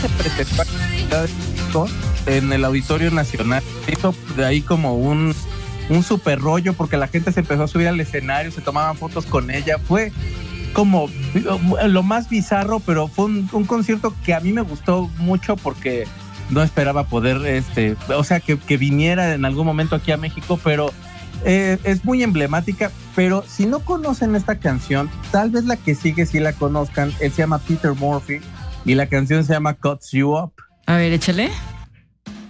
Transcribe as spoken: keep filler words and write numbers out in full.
se presentó en el Auditorio Nacional. Hizo de ahí como un, un super rollo porque la gente se empezó a subir al escenario, se tomaban fotos con ella. Fue como lo más bizarro, pero fue un, un concierto que a mí me gustó mucho porque no esperaba poder, este, o sea, que, que viniera en algún momento aquí a México, pero eh, es muy emblemática. Pero si no conocen esta canción, tal vez la que sigue sí la conozcan. Él se llama Peter Murphy y la canción se llama Cuts You Up. A ver, échale.